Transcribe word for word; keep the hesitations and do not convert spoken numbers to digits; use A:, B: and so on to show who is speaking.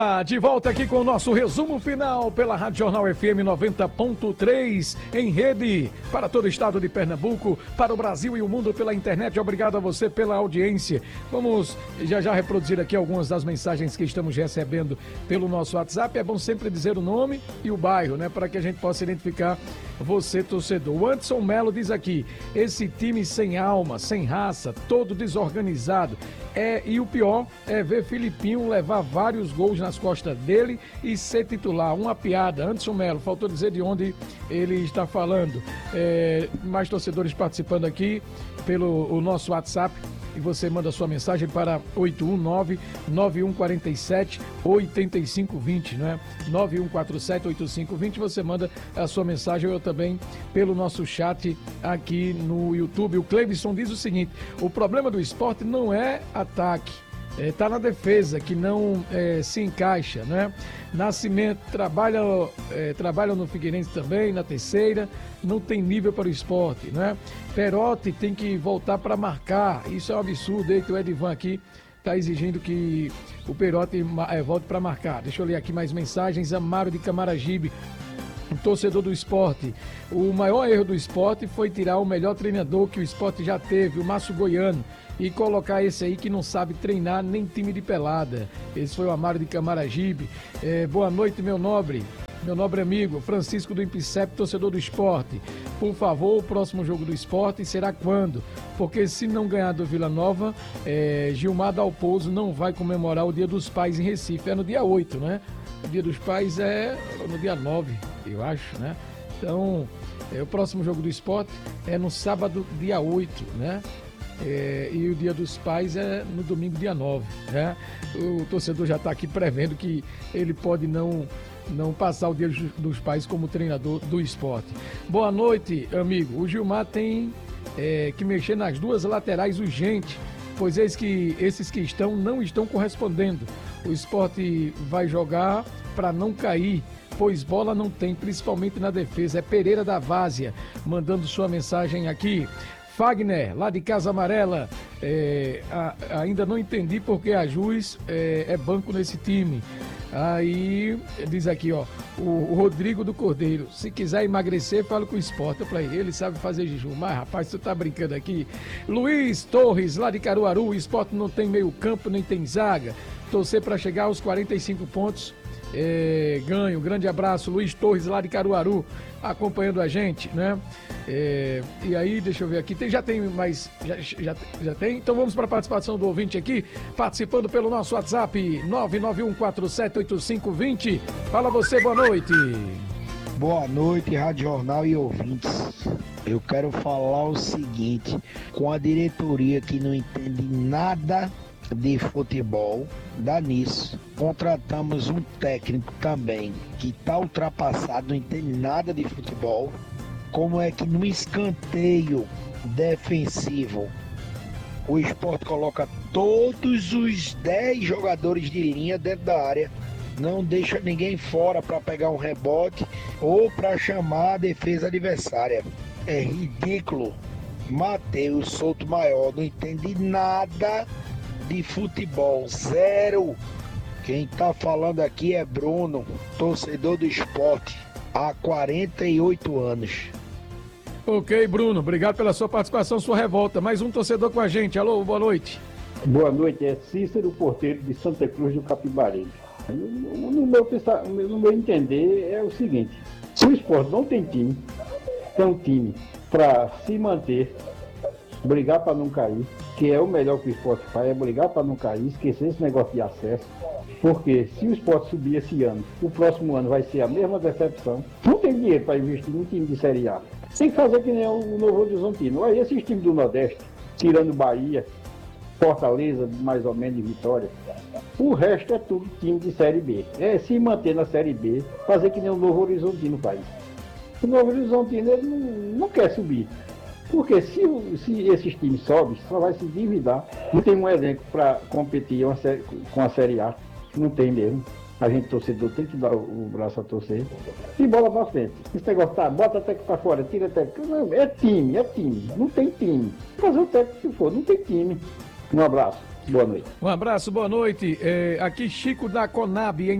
A: De volta aqui com o nosso resumo final pela Rádio Jornal F M noventa ponto três, em rede para todo o estado de Pernambuco, para o Brasil e o mundo pela internet. Obrigado a você pela audiência. Vamos já já reproduzir aqui algumas das mensagens que estamos recebendo pelo nosso WhatsApp. É bom sempre dizer o nome e o bairro, né, para que a gente possa identificar você, torcedor. O Anderson Melo diz aqui: esse time sem alma, sem raça, todo desorganizado. É, e o pior é ver Filipinho levar vários gols nas costas dele e ser titular. Uma piada. Anderson Melo, faltou dizer de onde ele está falando. É, mais torcedores participando aqui pelo o nosso WhatsApp. E você manda sua mensagem para oito um nove, nove um quatro sete, oito cinco dois zero, né? nove um quatro sete, oito cinco dois zero. Você manda a sua mensagem, ou também pelo nosso chat aqui no YouTube. O Cleivson diz o seguinte: o problema do esporte não é ataque, está é, na defesa, que não é, se encaixa, né? Nascimento trabalha, é, trabalha no Figueirense também, na terceira, não tem nível para o esporte, né? Perotti tem que voltar para marcar, isso é um absurdo. Aí que o Edivan aqui está exigindo que o Perotti é, volte para marcar. Deixa eu ler aqui mais mensagens. Amaro de Camaragibe, um torcedor do esporte: o maior erro do esporte foi tirar o melhor treinador que o esporte já teve, o Márcio Goiano, e colocar esse aí que não sabe treinar nem time de pelada. Esse foi o Amaro de Camaragibe. É, boa noite, meu nobre, meu nobre amigo Francisco do Impicep, torcedor do esporte. Por favor, o próximo jogo do esporte será quando? Porque se não ganhar do Vila Nova, é, Gilmar Dalpozo não vai comemorar o Dia dos Pais em Recife. É no dia oito, né? O Dia dos Pais é no dia nove, eu acho, né? Então, é, o próximo jogo do esporte é no sábado, dia oito, né? É, e o Dia dos Pais é no domingo, dia nove, né? O torcedor já está aqui prevendo que ele pode não, não passar o Dia dos Pais como treinador do esporte. Boa noite, amigo. O Gilmar tem é, que mexer nas duas laterais urgente, pois eis que esses que estão não estão correspondendo. O esporte vai jogar para não cair, pois bola não tem, principalmente na defesa. É Pereira da Várzea mandando sua mensagem aqui. Fagner, lá de Casa Amarela, é, a, ainda não entendi porque a Juiz é, é banco nesse time. Aí diz aqui, ó, o, o Rodrigo do Cordeiro: se quiser emagrecer, fala com o esporte. Pra ele, ele sabe fazer jejum. Mas, rapaz, tu tá brincando aqui. Luiz Torres, lá de Caruaru: o esporte não tem meio campo, nem tem zaga. Torcer para chegar aos quarenta e cinco pontos. É, ganho, grande abraço, Luiz Torres, lá de Caruaru, acompanhando a gente, né? É, e aí, deixa eu ver aqui, tem, já tem mais, já, já, já tem, então vamos para a participação do ouvinte aqui, participando pelo nosso WhatsApp, nove nove um quatro sete oito cinco dois zero. Fala você, boa noite.
B: Boa noite, Rádio Jornal e ouvintes. Eu quero falar o seguinte: com a diretoria que não entende nada de futebol, dá nisso. Contratamos um técnico também que está ultrapassado, não entende nada de futebol. Como é que no escanteio defensivo o Sport coloca todos os dez jogadores de linha dentro da área, não deixa ninguém fora para pegar um rebote ou para chamar a defesa adversária? É ridículo. Matheus Souto Maior não entende nada de futebol, zero. Quem tá falando aqui é Bruno, torcedor do esporte há quarenta e oito anos.
A: Ok, Bruno, obrigado pela sua participação, sua revolta. Mais um torcedor com a gente. Alô, boa noite.
C: Boa noite, é Cícero Porteiro de Santa Cruz do Capibaribe. No, no, meu, no meu entender é o seguinte: se o esporte não tem time, tem um time para se manter, brigar para não cair, que é o melhor que o esporte faz, é brigar para não cair, esquecer esse negócio de acesso, porque se o esporte subir esse ano, o próximo ano vai ser a mesma decepção. Não tem dinheiro para investir num time de Série A. Tem que fazer que nem o Novo Horizontino. Aí esses times do Nordeste, tirando Bahia, Fortaleza, mais ou menos, de Vitória, o resto é tudo time de Série B. É se manter na Série B, fazer que nem o Novo Horizontino faz. O Novo Horizontino ele não, não quer subir. Porque se, se esses times sobem, só vai se endividar. Não tem um elenco para competir uma série, com a Série A. Não tem mesmo. A gente, torcedor, tem que dar o, o braço a torcer. E bola pra frente. Esse negócio tá, bota até que pra fora, tira até que... Não, é time, é time. Não tem time. Fazer o técnico que for, não tem time. Um abraço. Boa noite.
A: Um abraço, boa noite. É, aqui Chico da Conab, em